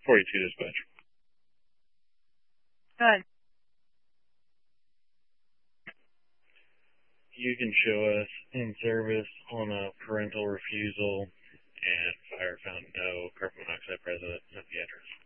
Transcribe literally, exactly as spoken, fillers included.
forty-two dispatch. Good. You can show us in service on a parental refusal and fire found no carbon monoxide present at the address.